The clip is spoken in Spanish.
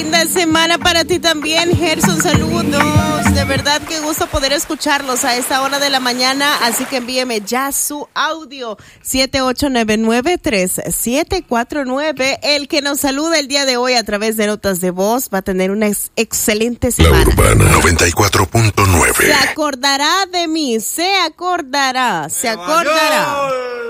linda semana para ti también, Gerson. Saludos. De verdad, qué gusto poder escucharlos a esta hora de la mañana. Así que envíeme ya su audio. 78993749. El que nos saluda el día de hoy a través de notas de voz va a tener una excelente semana. La Urbana 94.9. Se acordará de mí. Se acordará.